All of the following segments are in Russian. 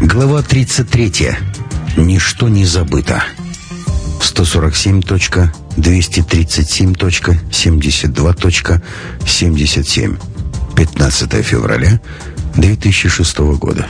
Глава 33. Ничто не забыто. 147.237.72.77. 15 февраля 2006 года.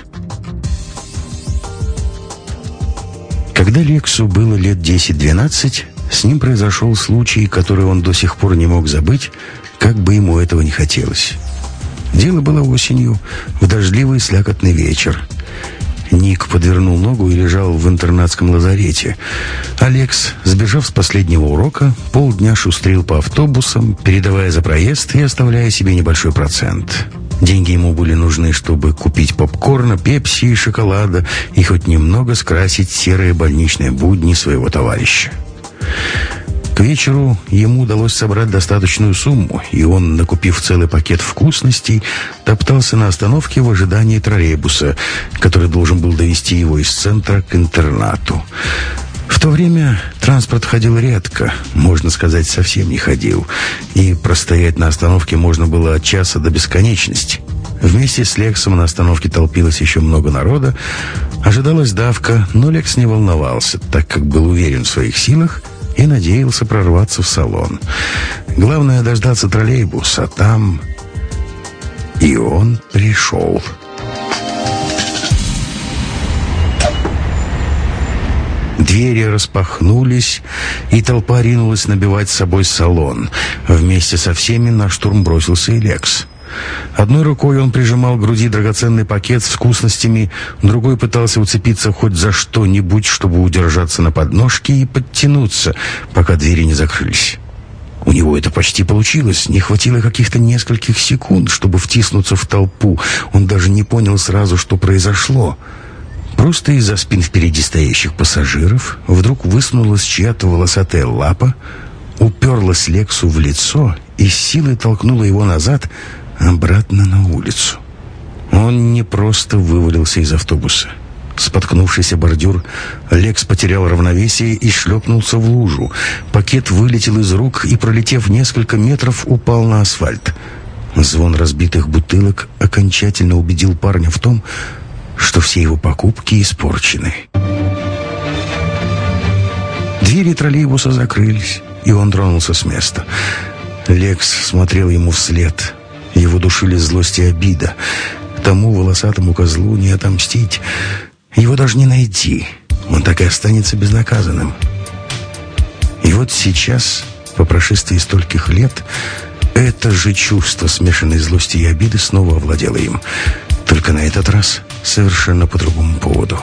Когда Лексу было лет 10-12, с ним произошел случай, который он до сих пор не мог забыть, как бы ему этого не хотелось. Дело было осенью, в дождливый слякотный вечер. Ник подвернул ногу и лежал в интернатском лазарете. Алекс, сбежав с последнего урока, полдня шустрил по автобусам, передавая за проезд и оставляя себе небольшой процент. Деньги ему были нужны, чтобы купить попкорна, пепси и шоколада и хоть немного скрасить серые больничные будни своего товарища. К вечеру ему удалось собрать достаточную сумму, и он, накупив целый пакет вкусностей, топтался на остановке в ожидании троллейбуса, который должен был довезти его из центра к интернату. В то время транспорт ходил редко, можно сказать, совсем не ходил, и простоять на остановке можно было от часа до бесконечности. Вместе с Лексом на остановке толпилось еще много народа, ожидалась давка, но Лекс не волновался, так как был уверен в своих силах и надеялся прорваться в салон. Главное — дождаться троллейбуса, а там... И он пришел. Двери распахнулись, и толпа ринулась набивать с собой салон. Вместе со всеми на штурм бросился и Лекс. Одной рукой он прижимал к груди драгоценный пакет с вкусностями, другой пытался уцепиться хоть за что-нибудь, чтобы удержаться на подножке и подтянуться, пока двери не закрылись. У него это почти получилось. Не хватило каких-то нескольких секунд, чтобы втиснуться в толпу. Он даже не понял сразу, что произошло. Просто из-за спин впереди стоящих пассажиров вдруг высунулась чья-то волосатая лапа, уперлась Лексу в лицо и с силой толкнула его назад, обратно на улицу. Он не просто вывалился из автобуса. Споткнувшись о бордюр, Лекс потерял равновесие и шлепнулся в лужу. Пакет вылетел из рук и, пролетев несколько метров, упал на асфальт. Звон разбитых бутылок окончательно убедил парня в том, что все его покупки испорчены. Двери троллейбуса закрылись, и он тронулся с места. Лекс смотрел ему вслед. Его душили злость и обида. Тому волосатому козлу не отомстить. Его даже не найти. Он так и останется безнаказанным. И вот сейчас, по прошествии стольких лет, это же чувство смешанной злости и обиды снова овладело им. Только на этот раз совершенно по другому поводу.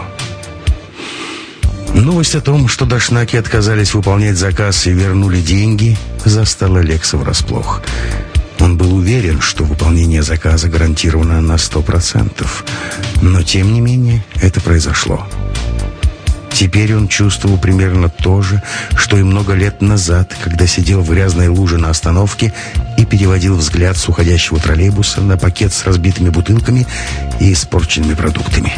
Новость о том, что дашнаки отказались выполнять заказ и вернули деньги, застала Лекса врасплох. Он был уверен, что выполнение заказа гарантировано на 100%. Но, тем не менее, это произошло. Теперь он чувствовал примерно то же, что и много лет назад, когда сидел в грязной луже на остановке и переводил взгляд с уходящего троллейбуса на пакет с разбитыми бутылками и испорченными продуктами.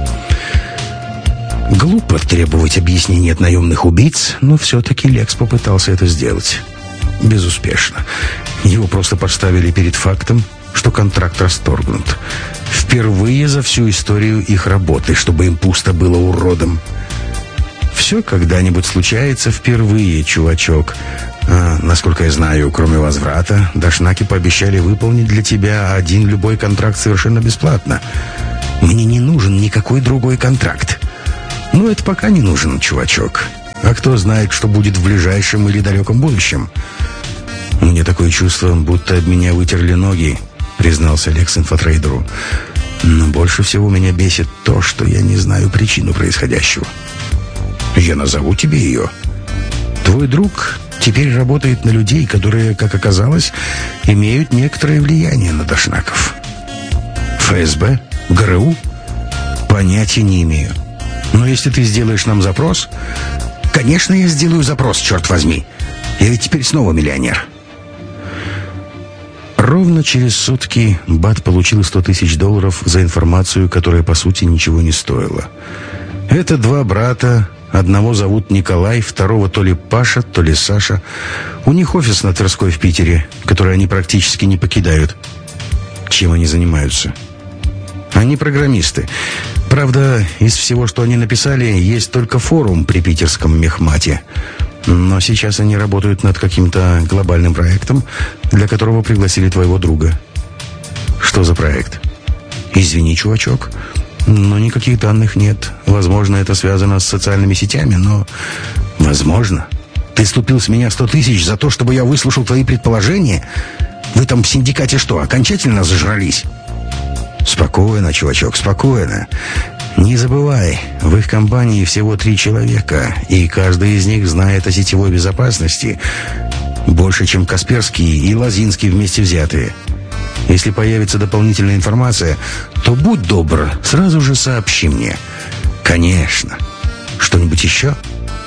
Глупо требовать объяснений от наемных убийц, но все-таки Лекс попытался это сделать. Безуспешно. Его просто поставили перед фактом, что контракт расторгнут. Впервые за всю историю их работы, чтобы им пусто было, уродом. Все когда-нибудь случается впервые, чувачок. А, насколько я знаю, кроме возврата, дашнаки пообещали выполнить для тебя один любой контракт совершенно бесплатно. Мне не нужен никакой другой контракт. Ну, это пока не нужен, чувачок. А кто знает, что будет в ближайшем или далеком будущем? Мне такое чувство, будто об меня вытерли ноги, признался Лекс инфотрейдеру. Но больше всего меня бесит то, что я не знаю причину происходящего. Я назову тебе ее. Твой друг теперь работает на людей, которые, как оказалось, имеют некоторое влияние на дашнаков. ФСБ? ГРУ? Понятия не имею. Но если ты сделаешь нам запрос... Конечно, я сделаю запрос, черт возьми. Я ведь теперь снова миллионер. Ровно через сутки Бат получил $100 000 за информацию, которая, по сути, ничего не стоила. Это два брата. Одного зовут Николай, второго то ли Паша, то ли Саша. У них офис на Тверской в Питере, который они практически не покидают. Чем они занимаются? Они программисты. Правда, из всего, что они написали, есть только форум при питерском мехмате. Но сейчас они работают над каким-то глобальным проектом, для которого пригласили твоего друга. Что за проект? Извини, чувачок, но никаких данных нет. Возможно, это связано с социальными сетями, но... Возможно. Ты ступил с меня 100 тысяч за то, чтобы я выслушал твои предположения? Вы там в синдикате что, окончательно зажрались? Спокойно, чувачок, спокойно. Не забывай, в их компании всего 3 человека, и каждый из них знает о сетевой безопасности больше, чем Касперский и Лозинский вместе взятые. Если появится дополнительная информация, то будь добр, сразу же сообщи мне. Конечно. Что-нибудь еще?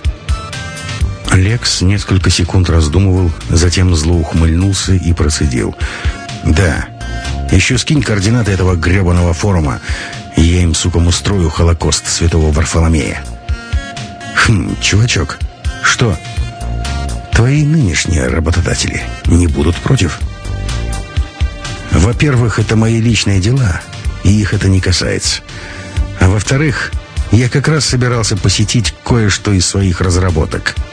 Лекс несколько секунд раздумывал, затем зло ухмыльнулся и процедил. Да, еще скинь координаты этого гребаного форума, и я им, сукам, устрою Холокост святого Варфоломея. Чувачок, что? Твои нынешние работодатели не будут против? Во-первых, это мои личные дела, и их это не касается. А во-вторых, я как раз собирался посетить кое-что из своих разработок.